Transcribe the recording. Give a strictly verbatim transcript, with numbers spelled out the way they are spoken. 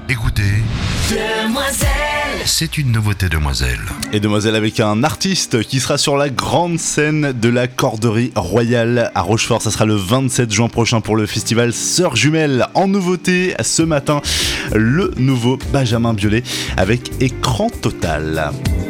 Écoutez, Demoiselle. C'est une nouveauté Demoiselle. Et Demoiselle avec un artiste qui sera sur la grande scène de la Corderie Royale à Rochefort. Ça sera le vingt-sept juin prochain pour le festival Sœurs Jumelles. En nouveauté ce matin, le nouveau Benjamin Biolay avec Écran Total.